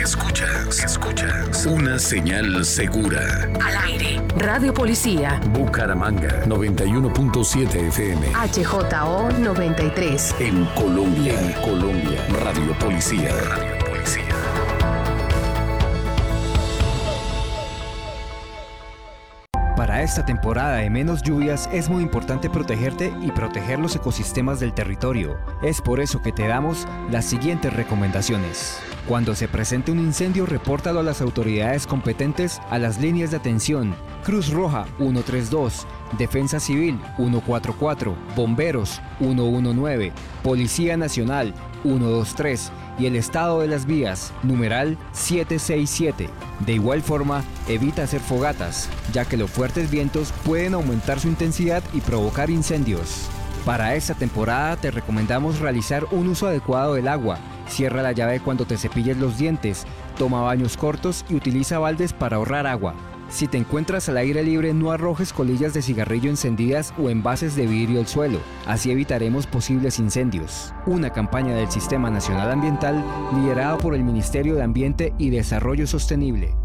Escuchas una señal segura. Al aire. Radio Policía. Bucaramanga 91.7 FM. HJO 93. En Colombia. Radio Policía. Para esta temporada de menos lluvias es muy importante protegerte y proteger los ecosistemas del territorio. Es por eso que te damos las siguientes recomendaciones. Cuando se presente un incendio, repórtalo a las autoridades competentes a las líneas de atención: Cruz Roja 132, Defensa Civil 144, Bomberos 119, Policía Nacional 123 y el estado de las vías, numeral 767. De igual forma, evita hacer fogatas, ya que los fuertes vientos pueden aumentar su intensidad y provocar incendios. Para esta temporada te recomendamos realizar un uso adecuado del agua. Cierra la llave cuando te cepilles los dientes, toma baños cortos y utiliza baldes para ahorrar agua. Si te encuentras al aire libre, no arrojes colillas de cigarrillo encendidas o envases de vidrio al suelo, así evitaremos posibles incendios. Una campaña del Sistema Nacional Ambiental liderada por el Ministerio de Ambiente y Desarrollo Sostenible.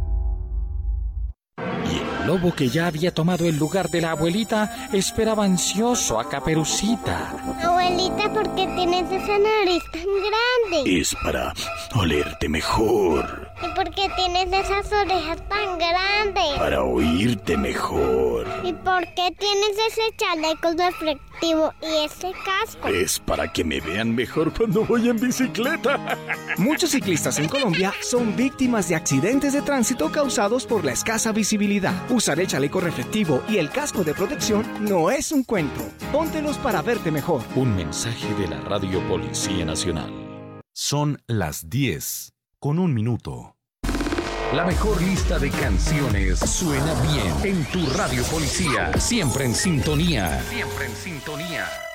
Lobo, que ya había tomado el lugar de la abuelita, esperaba ansioso a Caperucita. Abuelita, ¿por qué tienes esa nariz tan grande? Es para olerte mejor. ¿Y por qué tienes esas orejas tan grandes? Para oírte mejor. ¿Y por qué tienes ese chaleco reflectivo y ese casco? Es para que me vean mejor cuando voy en bicicleta. Muchos ciclistas en Colombia son víctimas de accidentes de tránsito causados por la escasa visibilidad. Usar el chaleco reflectivo y el casco de protección no es un cuento. Póntelos para verte mejor. Un mensaje de la Radio Policía Nacional. Son las 10:01. La mejor lista de canciones suena bien en tu Radio Policía. Siempre en sintonía.